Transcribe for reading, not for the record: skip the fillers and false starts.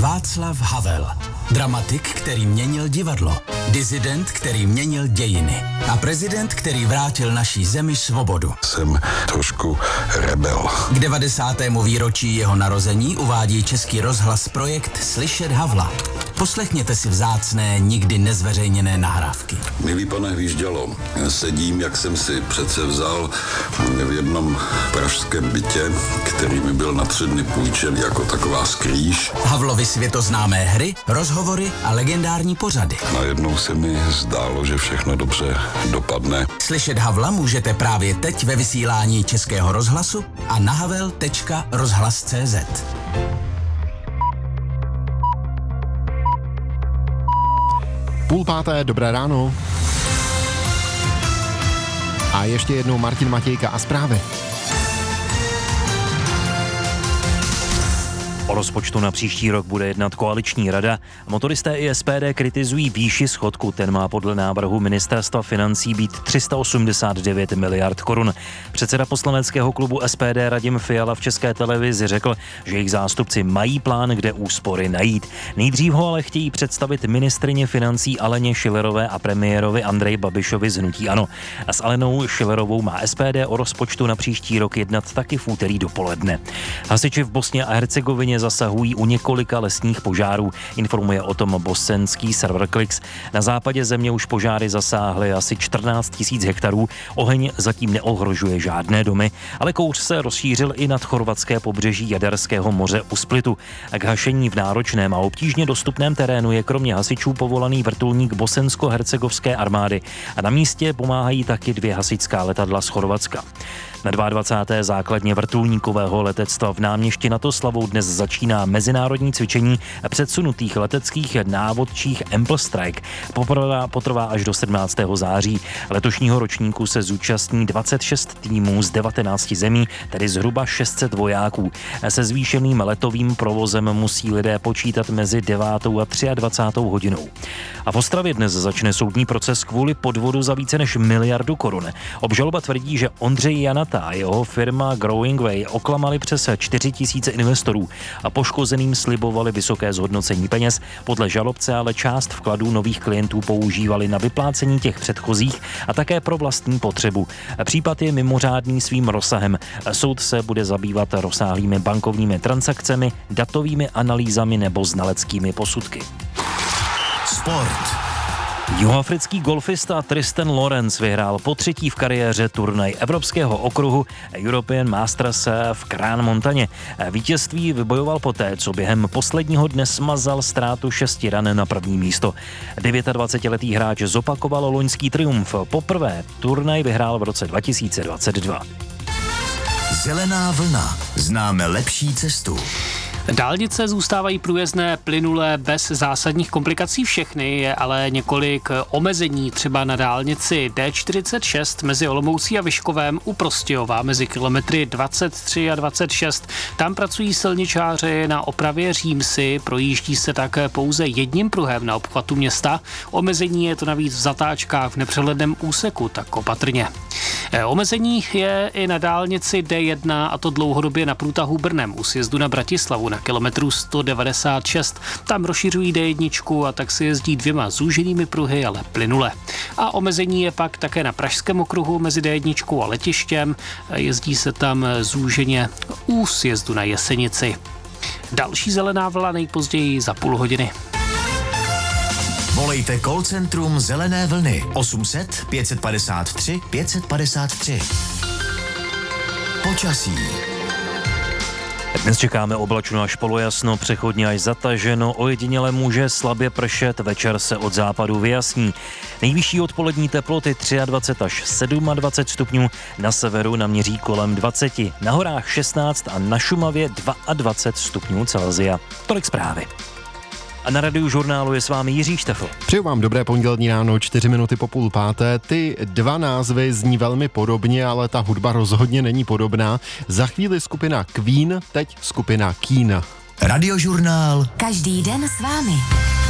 Václav Havel. Dramatik, který měnil divadlo. Disident, který měnil dějiny. A prezident, který vrátil naší zemi svobodu. Jsem trošku rebel. K 90. výročí jeho narození uvádí Český rozhlas projekt Slyšet Havla. Poslechněte si vzácné, nikdy nezveřejněné nahrávky. Milý pane Hvíždělo, sedím, jak jsem si přece vzal v jednom pražském bytě, který mi byl na 3 dny půjčen jako taková skrýš. Havlovy světoznámé hry, rozhovory a legendární pořady. Najednou se mi zdálo, že všechno dobře dopadne. Slyšet Havla můžete právě teď ve vysílání Českého rozhlasu a na havel.rozhlas.cz. Půl páté, dobré ráno. A ještě jednou Martin Matějka a zprávy. O rozpočtu na příští rok bude jednat koaliční rada. Motoristé i SPD kritizují výši schodku. Ten má podle návrhu ministerstva financí být 389 miliard korun. Předseda poslaneckého klubu SPD Radim Fiala v České televizi řekl, že jejich zástupci mají plán, kde úspory najít. Nejdřív ho ale chtějí představit ministryně financí Aleně Schillerové a premiérovi Andreji Babišovi z hnutí ANO. A s Alenou Schillerovou má SPD o rozpočtu na příští rok jednat taky v úterý dopoledne. Hasiči v Bosně a Hercegovině zasahují u několika lesních požárů, informuje o tom bosenský server Klix. Na západě země už požáry zasáhly asi 14 000 hektarů. Oheň zatím neohrožuje žádné domy, ale kouř se rozšířil i nad chorvatské pobřeží Jaderského moře u Splitu. K hašení v náročném a obtížně dostupném terénu je kromě hasičů povolaný vrtulník bosensko-hercegovské armády a na místě pomáhají taky 2 hasičská letadla z Chorvatska. Na 22. základně vrtulníkového letectva v Náměšti nad Oslavou dnes začíná mezinárodní cvičení předsunutých leteckých návodčích Ample Strike. Potrvá až do 17. září. Letošního ročníku se zúčastní 26 týmů z 19 zemí, tedy zhruba 600 vojáků. Se zvýšeným letovým provozem musí lidé počítat mezi 9. a 23. hodinou. A v Ostravě dnes začne soudní proces kvůli podvodu za více než 1 miliardu korun. Obžaloba tvrdí, že Ondřej Janata a jeho firma Growing Way oklamali přes 4 000 investorů a poškozeným slibovali vysoké zhodnocení peněz. Podle žalobce ale část vkladů nových klientů používali na vyplácení těch předchozích a také pro vlastní potřebu. Případ je mimořádný svým rozsahem. Soud se bude zabývat rozsáhlými bankovními transakcemi, datovými analýzami nebo znaleckými posudky. Sport. Jihoafrický golfista Tristan Lawrence vyhrál po 3. v kariéře turnaj evropského okruhu European Masters v Crans Montaně. Vítězství vybojoval poté, co během posledního dne smazal ztrátu 6 ran na první místo. 29letý hráč zopakoval loňský triumf. Poprvé turnaj vyhrál v roce 2022. Zelená vlna. Známe lepší cestu. Dálnice zůstávají průjezdné, plynulé, bez zásadních komplikací všechny, je ale několik omezení, třeba na dálnici D46 mezi Olomoucí a Vyškovem u Prostějova mezi kilometry 23 a 26. Tam pracují silničáři na opravě římsy, projíždí se tak pouze jedním pruhem na obchvatu města. Omezení je to navíc v zatáčkách v nepřehledném úseku, tak opatrně. Omezení je i na dálnici D1 a to dlouhodobě na průtahu Brnem u sjezdu na Bratislavu na kilometru 196. Tam rozšiřují D1 a tak se jezdí 2 zúženými pruhy, ale plynule. A omezení je pak také na Pražském okruhu mezi D1 a letištěm. Jezdí se tam zúženě u sjezdu na Jesenici. Další zelená vlna nejpozději za půl hodiny. Volejte call centrum Zelené vlny 800 553 553. Počasí. Dnes čekáme oblačno až polojasno, přechodně až zataženo, ojediněle může slabě pršet, večer se od západu vyjasní. Nejvyšší odpolední teploty 23 až 27 stupňů, na severu naměří kolem 20, na horách 16 a na Šumavě 22 stupňů Celsia. Tolik zprávy. A na Radiožurnálu je s vámi Jiří Štefl. Přeju vám dobré pondělní ráno, 4 minuty po 4:30. Ty 2 názvy zní velmi podobně, ale ta hudba rozhodně není podobná. Za chvíli skupina Queen, teď skupina Keane. Radiožurnál. Každý den s vámi.